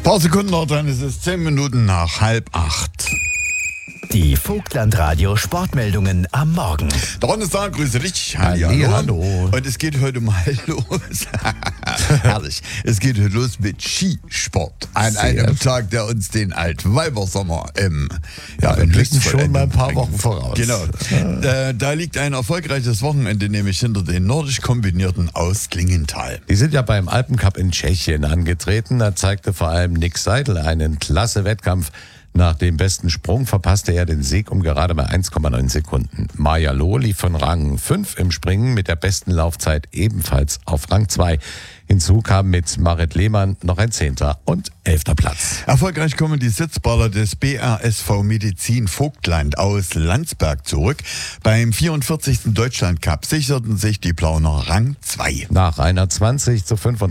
Ein paar Sekunden noch, dann ist es 10 Minuten nach 7:30. Die Vogtland-Radio Sportmeldungen am Morgen. Der Ron ist da, grüße dich. Hallo. Und es geht heute mal los. Herrlich. Es geht heute los mit Skisport. An einem Tag, der uns den Altweibersommer im blicken schon mal ein paar Wochen voraus. Genau. Da liegt ein erfolgreiches Wochenende, nämlich hinter den nordisch kombinierten aus Klingenthal. Die sind ja beim Alpencup in Tschechien angetreten. Da zeigte vor allem Nick Seidel einen klasse Wettkampf. Nach dem besten Sprung verpasste er den Sieg um gerade mal 1,9 Sekunden. Maja Loh lief von Rang 5 im Springen mit der besten Laufzeit ebenfalls auf Rang 2. Hinzu kam mit Marit Lehmann noch ein 10. und 11. Platz. Erfolgreich kommen die Sitzballer des BASV Medizin Vogtland aus Landsberg zurück. Beim 44. Deutschland Cup sicherten sich die Plauner Rang 2. Nach einer 20:35